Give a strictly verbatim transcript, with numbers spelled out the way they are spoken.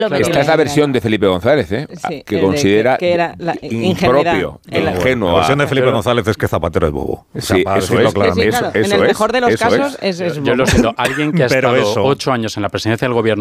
Esta es la versión de Felipe González, ¿eh? Sí, que considera que, que era la, impropio, ingenuo. La versión de Felipe González es que Zapatero es bobo. Sí, para eso decirlo es. claramente. Sí, sí, claro. Eso, En el eso mejor de los es, casos es. es, es Yo lo siento, alguien que ha Pero estado eso. ocho años en la presidencia del gobierno